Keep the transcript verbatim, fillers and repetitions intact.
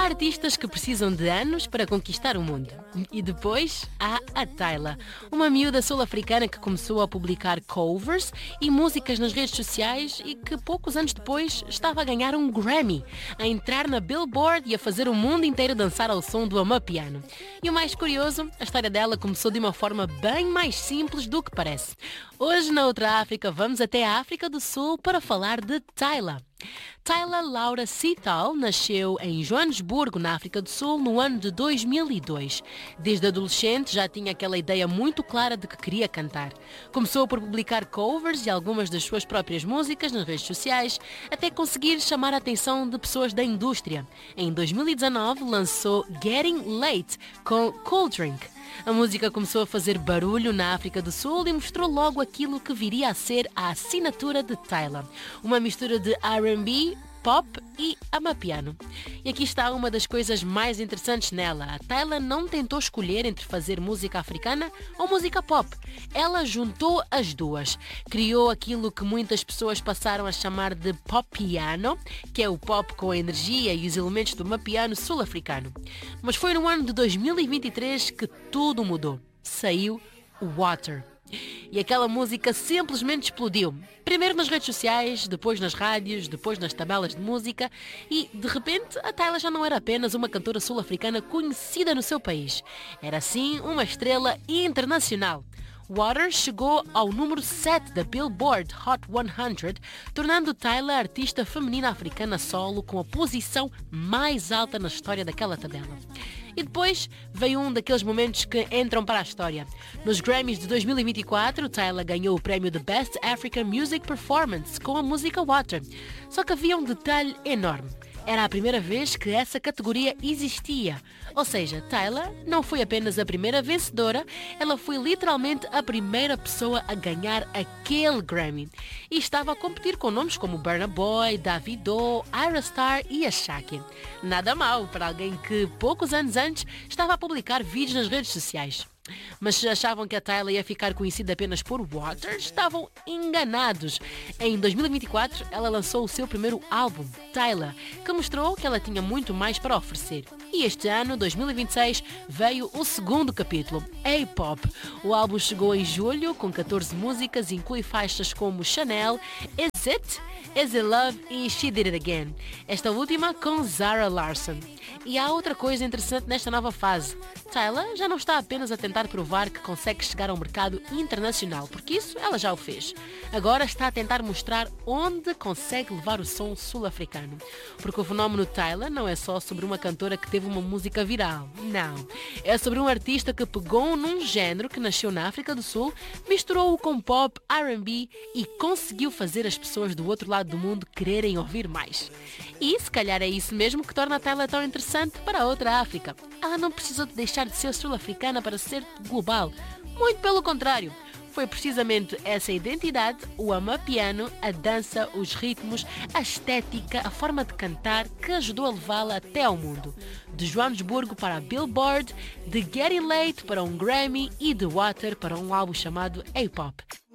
artistas que precisam de anos para conquistar o mundo. E depois há a Tyla, uma miúda sul-africana que começou a publicar covers e músicas nas redes sociais e que poucos anos depois estava a ganhar um Grammy, a entrar na Billboard e a fazer o mundo inteiro dançar ao som do Amapiano. E o mais curioso, a história dela começou de uma forma bem mais simples do que parece. Hoje na Outra África vamos até a África do Sul para falar de Tyla. Tyla Laura Sithole nasceu em Joanesburgo, na África do Sul, no ano de dois mil e dois. Desde adolescente já tinha aquela ideia muito clara de que queria cantar. Começou por publicar covers e algumas das suas próprias músicas nas redes sociais, até conseguir chamar a atenção de pessoas da indústria. Em dois mil e dezanove lançou Getting Late com Cool Drink. A música começou a fazer barulho na África do Sul e mostrou logo aquilo que viria a ser a assinatura de Tyla. Uma mistura de R and B, pop e amapiano. E aqui está uma das coisas mais interessantes nela. A Tyla não tentou escolher entre fazer música africana ou música pop. Ela juntou as duas. Criou aquilo que muitas pessoas passaram a chamar de pop piano, que é o pop com a energia e os elementos do amapiano sul-africano. Mas foi no ano de dois mil e vinte e três que tudo mudou. Saiu Water. E aquela música simplesmente explodiu. Primeiro nas redes sociais, depois nas rádios, depois nas tabelas de música e, de repente, a Tyla já não era apenas uma cantora sul-africana conhecida no seu país. Era, sim, uma estrela internacional. Water chegou ao número sete da Billboard Hot cem, tornando Tyla a artista feminina africana solo com a posição mais alta na história daquela tabela. E depois veio um daqueles momentos que entram para a história. Nos Grammys de dois mil e vinte e quatro, Tyla ganhou o prémio de Best African Music Performance com a música Water. Só que havia um detalhe enorme. Era a primeira vez que essa categoria existia. Ou seja, Tyla não foi apenas a primeira vencedora, ela foi literalmente a primeira pessoa a ganhar aquele Grammy. E estava a competir com nomes como Burna Boy, Davido, Ira Star e Asake. Nada mal para alguém que poucos anos antes estava a publicar vídeos nas redes sociais. Mas se achavam que a Tyla ia ficar conhecida apenas por Water, estavam enganados. Em dois mil e vinte e quatro, ela lançou o seu primeiro álbum, Tyla, que mostrou que ela tinha muito mais para oferecer. E este ano, dois mil e vinte e seis, veio o segundo capítulo, A-Pop. O álbum chegou em julho, com catorze músicas e inclui faixas como Chanel, Is It, Is It Love e She Did It Again. Esta última com Zara Larsson. E há outra coisa interessante nesta nova fase. Tyla já não está apenas a tentar provar que consegue chegar ao mercado internacional, porque isso ela já o fez. Agora está a tentar mostrar onde consegue levar o som sul-africano. Porque o fenómeno Tyla não é só sobre uma cantora que teve uma música viral. Não. É sobre um artista que pegou num género que nasceu na África do Sul, misturou-o com pop, R and B e conseguiu fazer as pessoas do outro lado do mundo quererem ouvir mais. E se calhar é isso mesmo que torna a Tyla tão interessante para a outra África. Ela não precisou de deixar de ser sul-africana para ser global. Muito pelo contrário. Foi precisamente essa identidade, o amapiano, a dança, os ritmos, a estética, a forma de cantar que ajudou a levá-la até ao mundo. De Joanesburgo para a Billboard, de Getting Late para um Grammy e de Water para um álbum chamado A-Pop.